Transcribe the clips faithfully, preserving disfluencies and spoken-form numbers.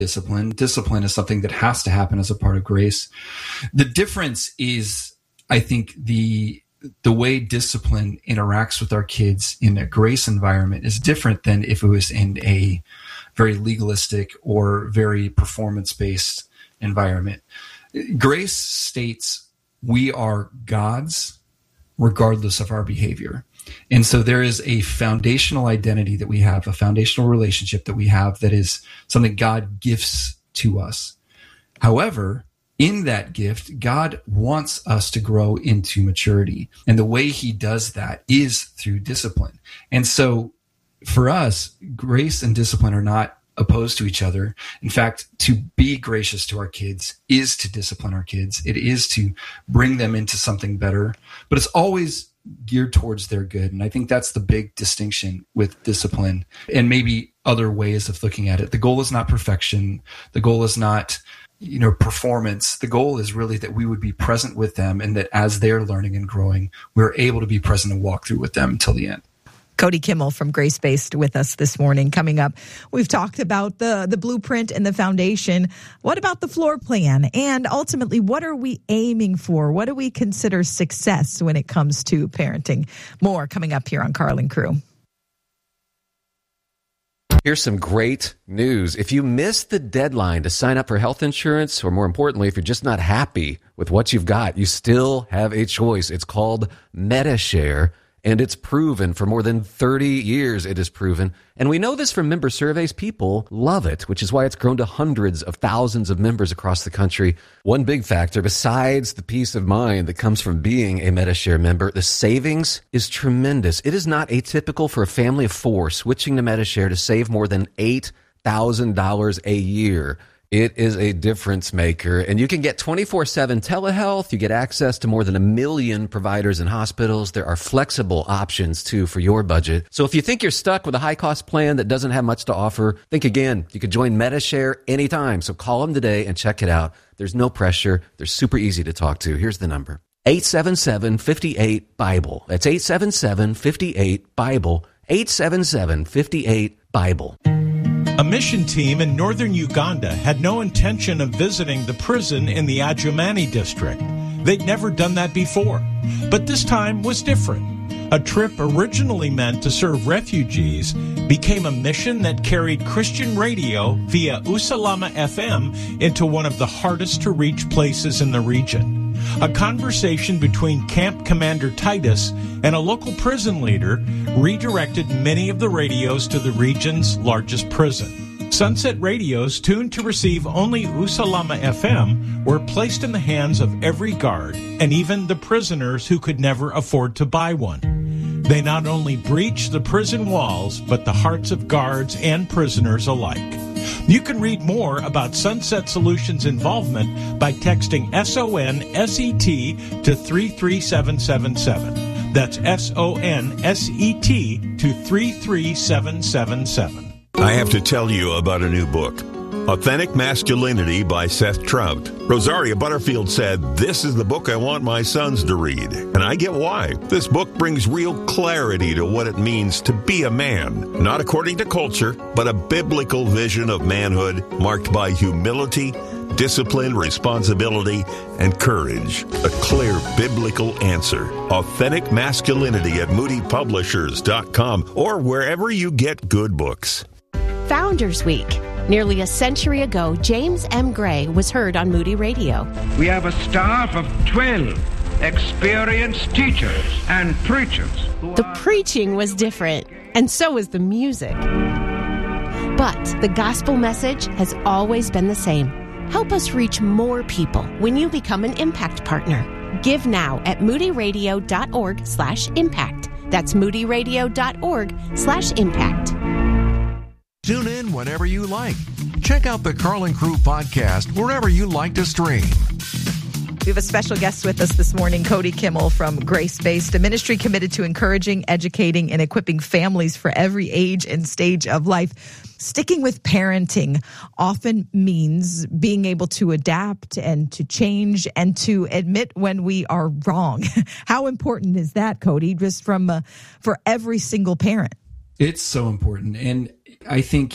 discipline. Discipline is something that has to happen as a part of grace. The difference is, I think, the the way discipline interacts with our kids in a grace environment is different than if it was in a very legalistic or very performance-based environment. Grace states we are God's regardless of our behavior. And so there is a foundational identity that we have, a foundational relationship that we have that is something God gifts to us. However, in that gift, God wants us to grow into maturity. And the way he does that is through discipline. And so for us, grace and discipline are not opposed to each other. In fact, to be gracious to our kids is to discipline our kids. It is to bring them into something better, but it's always geared towards their good. And I think that's the big distinction with discipline and maybe other ways of looking at it. The goal is not perfection. The goal is not, you know, performance. The goal is really that we would be present with them and that as they're learning and growing, we're able to be present and walk through with them until the end. Cody Kimmel from Grace Based with us this morning. Coming up, we've talked about the, the blueprint and the foundation. What about the floor plan? And ultimately, what are we aiming for? What do we consider success when it comes to parenting? More coming up here on Karl and Crew. Here's some great news. If you missed the deadline to sign up for health insurance, or more importantly, if you're just not happy with what you've got, you still have a choice. It's called Medi-Share. And it's proven for more than thirty years it is proven. And we know this from member surveys. People love it, which is why it's grown to hundreds of thousands of members across the country. One big factor, besides the peace of mind that comes from being a Medi-Share member, the savings is tremendous. It is not atypical for a family of four switching to Medi-Share to save more than eight thousand dollars a year. It is a difference maker, and you can get twenty-four seven telehealth. You get access to more than a million providers and hospitals. There are flexible options, too, for your budget. So if you think you're stuck with a high-cost plan that doesn't have much to offer, think again. You could join Medi-Share anytime, so call them today and check it out. There's no pressure. They're super easy to talk to. Here's the number. eight seven seven, five eight, BIBLE. That's eight seven seven, five eight, BIBLE. eight seven seven, five eight, BIBLE. A mission team in northern Uganda had no intention of visiting the prison in the Adjumani district. They'd never done that before, but this time was different. A trip originally meant to serve refugees became a mission that carried Christian radio via Usalama F M into one of the hardest to reach places in the region. A conversation between Camp Commander Titus and a local prison leader redirected many of the radios to the region's largest prison. Sunset radios tuned to receive only Usalama F M were placed in the hands of every guard and even the prisoners who could never afford to buy one. They not only breached the prison walls, but the hearts of guards and prisoners alike. You can read more about Sunset Solutions' involvement by texting S O N S E T to three three seven seven seven. That's S O N S E T to three three seven seven seven. I have to tell you about a new book, Authentic Masculinity by Seth Trout. Rosaria Butterfield said, "This is the book I want my sons to read." And I get why. This book brings real clarity to what it means to be a man. Not according to culture, but a biblical vision of manhood marked by humility, discipline, responsibility, and courage. A clear biblical answer. Authentic Masculinity at moody publishers dot com or wherever you get good books. Founders Week. Nearly a century ago, James M. Gray was heard on Moody Radio. We have a staff of twelve experienced teachers and preachers. The preaching was different, and so was the music. But the gospel message has always been the same. Help us reach more people when you become an Impact Partner. Give now at moodyradio.org slash impact. That's moodyradio.org slash impact. Tune in whenever you like. Check out the Karl and Crew podcast wherever you like to stream. We have a special guest with us this morning, Cody Kimmel from Grace Based, a ministry committed to encouraging, educating, and equipping families for every age and stage of life. Sticking with parenting often means being able to adapt and to change and to admit when we are wrong. How important is that, Cody, just from uh, for every single parent? It's so important. And I think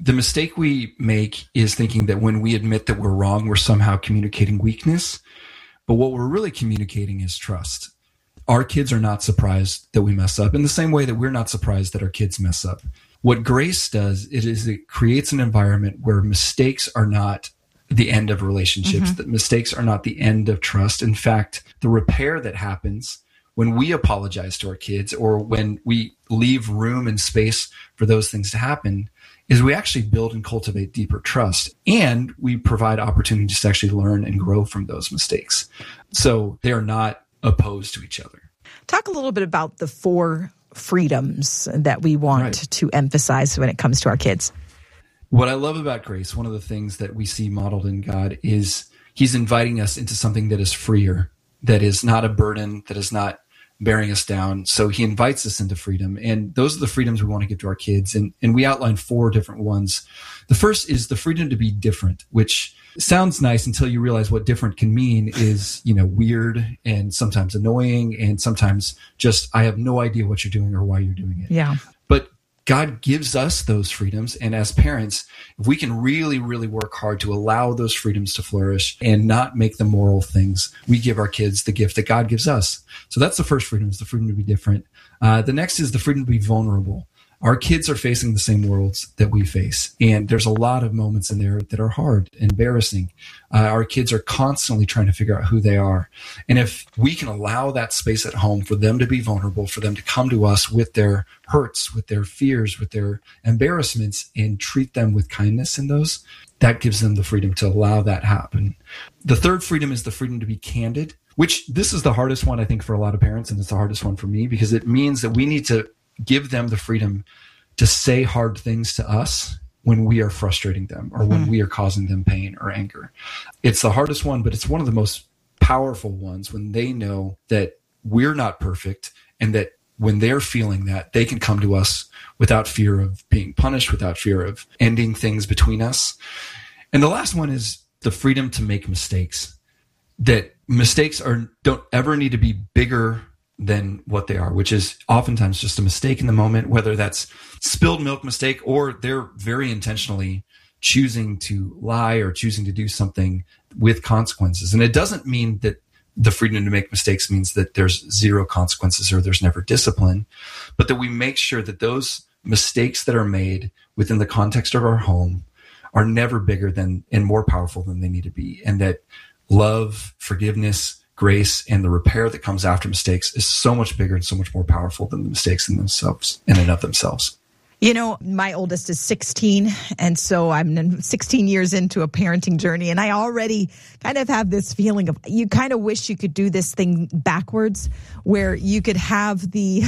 The mistake we make is thinking that when we admit that we're wrong, we're somehow communicating weakness. But what we're really communicating is trust. Our kids are not surprised that we mess up in the same way that we're not surprised that our kids mess up. What grace does, it is it creates an environment where mistakes are not the end of relationships, mm-hmm. that mistakes are not the end of trust. In fact, the repair that happens when we apologize to our kids or when we leave room and space for those things to happen is we actually build and cultivate deeper trust, and we provide opportunities to actually learn and grow from those mistakes. So they are not opposed to each other. Talk a little bit about the four freedoms that we want right. to emphasize when it comes to our kids. What I love about grace, one of the things that we see modeled in God is he's inviting us into something that is freer, that is not a burden, that is not bearing us down. So he invites us into freedom. And those are the freedoms we want to give to our kids. And, and we outline four different ones. The first is the freedom to be different, which sounds nice until you realize what different can mean is, you know, weird and sometimes annoying and sometimes just, I have no idea what you're doing or why you're doing it. Yeah. But God gives us those freedoms. And as parents, if we can really, really work hard to allow those freedoms to flourish and not make them moral things, we give our kids the gift that God gives us. So that's the first freedom, is the freedom to be different. Uh, the next is the freedom to be vulnerable. Our kids are facing the same worlds that we face. And there's a lot of moments in there that are hard, embarrassing. Uh, our kids are constantly trying to figure out who they are. And if we can allow that space at home for them to be vulnerable, for them to come to us with their hurts, with their fears, with their embarrassments, and treat them with kindness in those, that gives them the freedom to allow that happen. The third freedom is the freedom to be candid, which this is the hardest one, I think, for a lot of parents. And it's the hardest one for me because it means that we need to give them the freedom to say hard things to us when we are frustrating them or when mm. we are causing them pain or anger. It's the hardest one, but it's one of the most powerful ones when they know that we're not perfect and that when they're feeling that, they can come to us without fear of being punished, without fear of ending things between us. And the last one is the freedom to make mistakes, that mistakes are don't ever need to be bigger than what they are, which is oftentimes just a mistake in the moment, whether that's spilled milk mistake or they're very intentionally choosing to lie or choosing to do something with consequences. And it doesn't mean that the freedom to make mistakes means that there's zero consequences or there's never discipline, but that we make sure that those mistakes that are made within the context of our home are never bigger than and more powerful than they need to be. And that love, forgiveness, grace, and the repair that comes after mistakes is so much bigger and so much more powerful than the mistakes in themselves, in and of themselves. You know, my oldest is sixteen, and so I'm sixteen years into a parenting journey, and I already kind of have this feeling of you kind of wish you could do this thing backwards, where you could have the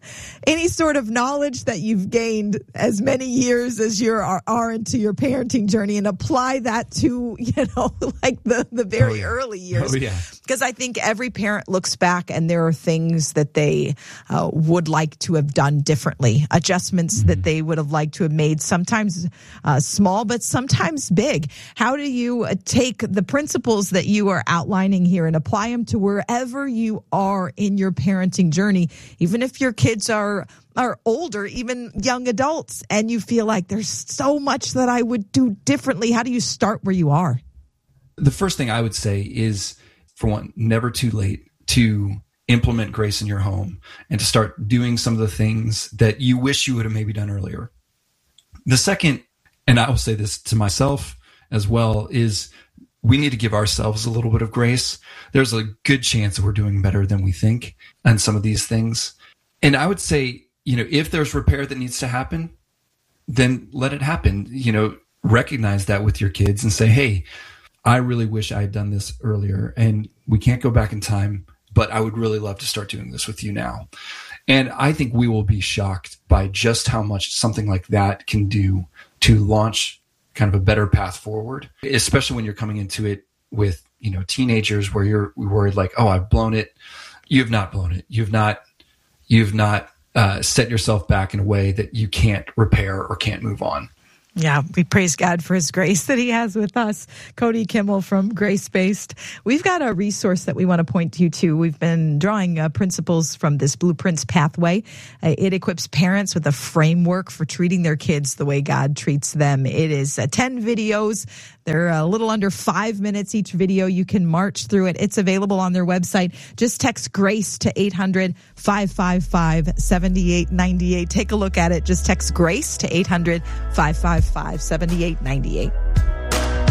any sort of knowledge that you've gained as many years as you are, are into your parenting journey and apply that to, you know, like the, the very oh, yeah. early years. Oh, yeah. Because I think every parent looks back and there are things that they uh, would like to have done differently, adjustments mm-hmm. that they would have liked to have made, sometimes uh, small, but sometimes big. How do you uh, take the principles that you are outlining here and apply them to wherever you are in your parenting journey, even if your kids are are older, even young adults, and you feel like there's so much that I would do differently? How do you start where you are? The first thing I would say is, for one, never too late to implement grace in your home and to start doing some of the things that you wish you would have maybe done earlier. The second, and I will say this to myself as well, is we need to give ourselves a little bit of grace. There's a good chance that we're doing better than we think on some of these things. And I would say, you know, if there's repair that needs to happen, then let it happen. You know, recognize that with your kids and say, hey, I really wish I had done this earlier, and we can't go back in time, but I would really love to start doing this with you now. And I think we will be shocked by just how much something like that can do to launch kind of a better path forward, especially when you're coming into it with, you know, teenagers where you're worried like, oh, I've blown it. You've not blown it. You've not, you've not uh, set yourself back in a way that you can't repair or can't move on. Yeah, we praise God for his grace that he has with us. Cody Kimmel from Grace Based. We've got a resource that we want to point you to. We've been drawing uh, principles from this Blueprints Pathway. Uh, it equips parents with a framework for treating their kids the way God treats them. It is uh, ten videos. They're a little under five minutes each video. You can march through it. It's available on their website. Just text GRACE to eight hundred, five five five, seven eight nine eight. Take a look at it. Just text GRACE to eight hundred, five five five, seven eight nine eight.